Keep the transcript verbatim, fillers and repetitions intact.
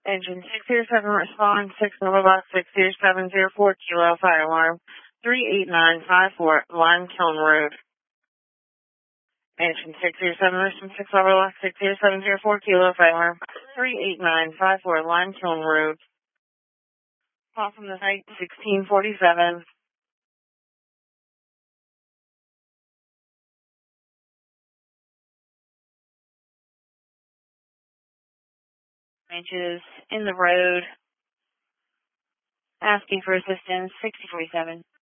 Engine six zero seven respond, six Nova Box six zero seven zero four Kilo, fire alarm, three eight nine five four, Limestone Road. Engine six zero seven respond, six Nova Box six zero seven zero four Kilo, fire alarm, three eight nine five four, Limestone Road. Call from the site sixteen forty-seven. Inches in the road, asking for assistance, sixty forty-seven.